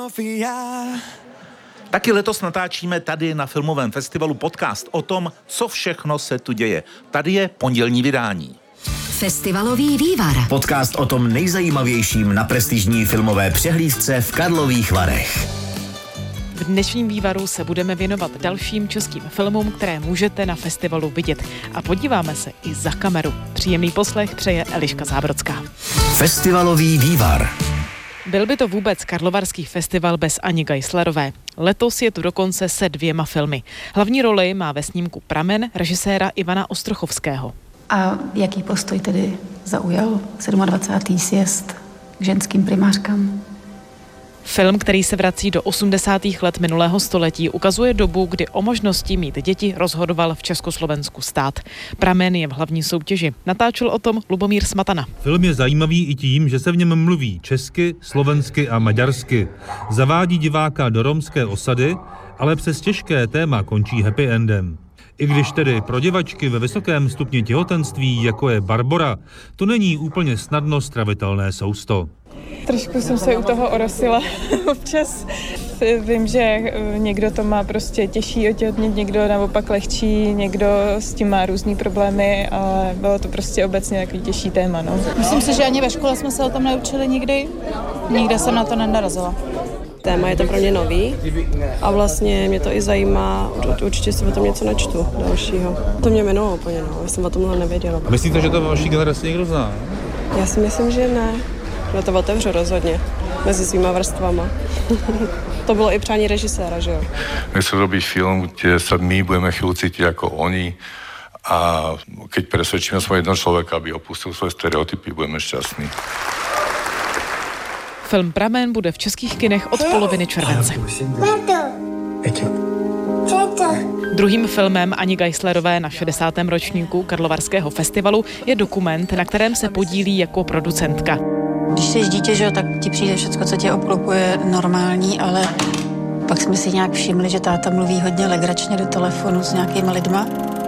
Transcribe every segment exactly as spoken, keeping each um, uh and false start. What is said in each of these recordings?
Taky letos natáčíme tady na filmovém festivalu podcast o tom, co všechno se tu děje. Tady je pondělní vydání. Festivalový vývar. Podcast o tom nejzajímavějším na prestižní filmové přehlídce v Karlových Varech. V dnešním vývaru se budeme věnovat dalším českým filmům, které můžete na festivalu vidět. A podíváme se i za kameru. Příjemný poslech přeje Eliška Zábrodská. Festivalový vývar. Byl by to vůbec Karlovarský festival bez Ani Geislerové. Letos je tu dokonce se dvěma filmy. Hlavní roli má ve snímku Pramen režiséra Ivana Ostrochovského. A jaký postoj tedy zaujal dvacátý sedmý sjezd k ženským primářkám? Film, který se vrací do osmdesátých let minulého století, ukazuje dobu, kdy o možnosti mít děti rozhodoval v Československu stát. Pramen je v hlavní soutěži. Natáčel o tom Lubomír Smatana. Film je zajímavý i tím, že se v něm mluví česky, slovensky a maďarsky. Zavádí diváka do romské osady, ale přes těžké téma končí happy endem. I když tedy pro děvačky ve vysokém stupni těhotenství, jako je Barbora, to není úplně snadno stravitelné sousto. Trošku jsem se u toho orosila občas. Vím, že někdo to má prostě těžší otěhotnět, někdo naopak lehčí, někdo s tím má různý problémy, ale bylo to prostě obecně takový těžší téma. No. Myslím si, že ani ve škole jsme se o tom neučili nikdy. Nikde jsem na to nenarazila. Téma je to pro mě nový a vlastně mě to i zajímá, určitě si o tom něco načtu dalšího. To mě minulo úplně, no, já jsem o tomhle nevěděla. A myslíte, že to vaší generaci někdo zná? Já si myslím, že ne. No to otevřu rozhodně, mezi svýma vrstvama. To bylo i přání režiséra, že jo? Nechci robiť film, kde sa my budeme chvíľu cítiť ako oni a keď presvedčíme svojho jednoho človeka, aby opustil svoje stereotypy, budeme šťastní. Film Pramen bude v českých kinech od poloviny července. Druhým filmem Ani Geislerové na šedesátém ročníku Karlovarského festivalu je dokument, na kterém se podílí jako producentka. Když jsi dítě, že jo, tak ti přijde všecko, co tě obklopuje, normální, ale pak jsme si nějak všimli, že táta mluví hodně legračně do telefonu s nějakýma lidma.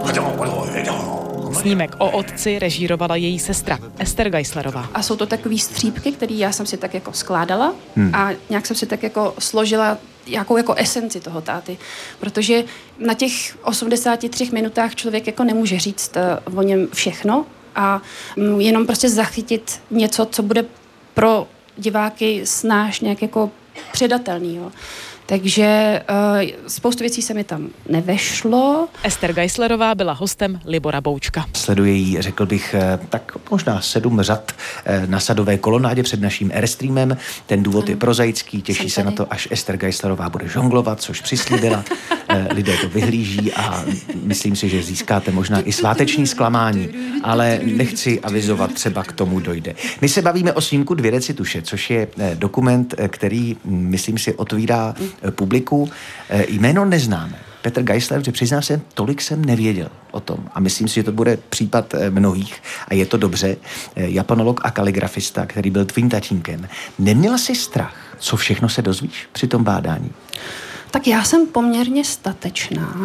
Snímek o otci režírovala její sestra Ester Geislerová. A jsou to takový střípky, které já jsem si tak jako skládala hmm. a nějak jsem si tak jako složila jakou jako esenci toho táty, protože na těch osmdesáti třech minutách člověk jako nemůže říct o něm všechno a jenom prostě zachytit něco, co bude pro diváky snáš nějak jako předatelný, jo. Takže uh, spoustu věcí se mi tam nevešlo. Ester Geislerová byla hostem Libora Boučka. Sleduje jí, řekl bych, tak možná sedm řad na Sadové kolonádě před naším Airstreamem. Ten důvod je prozaický, těší se na to, až Ester Geislerová bude žonglovat, což přislíbila. Lidé to vyhlíží a myslím si, že získáte možná i sváteční zklamání, ale nechci avizovat, třeba k tomu dojde. My se bavíme o snímku Dvě deci tuše, což je dokument, který, myslím si, otvírá publiku. Jméno neznáme. Petr Geisler, že přiznám se, tolik jsem nevěděl o tom a myslím si, že to bude případ mnohých a je to dobře. Japanolog a kaligrafista, který byl tvým tatínkem. Neměla jsi strach, co všechno se dozvíš při tom bádání? Tak já jsem poměrně statečná.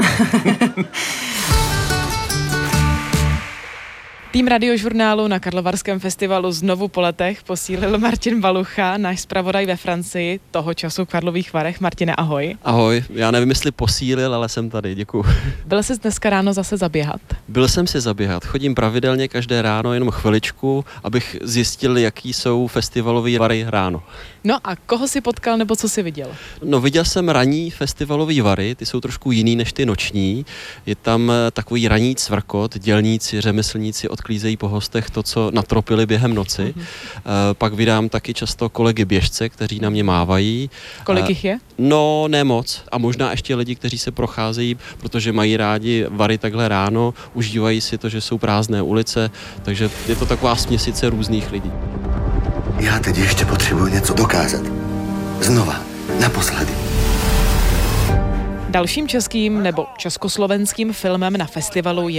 Tým Radiožurnálu na Karlovarském festivalu znovu po letech posílil Martin Balucha, náš zpravodaj ve Francii, toho času v Karlových Varech. Martine, ahoj. Ahoj, já nevím, jestli posílil, ale jsem tady, děkuju. Byl jsi dneska ráno zase zaběhat? Byl jsem si zaběhat, chodím pravidelně každé ráno, jenom chviličku, abych zjistil, jaký jsou festivalový Vary ráno. No a koho jsi potkal, nebo co jsi viděl? No viděl jsem ranní festivalový Vary, ty jsou trošku jiný než ty noční. Je tam takový ranní cvrkot, dělníci, řemeslníci odklízejí po hostech to, co natropili během noci. Mm-hmm. E, pak vydám taky často kolegy běžce, kteří na mě mávají. Kolik jich je? No, ne moc. A možná ještě lidi, kteří se procházejí, protože mají rádi Vary takhle ráno, užívají si to, že jsou prázdné ulice, takže je to taková směsice různých lidí. Já teď ještě potřebuji něco dokázat. Znova, naposledy. Dalším českým nebo československým filmem na festivalu je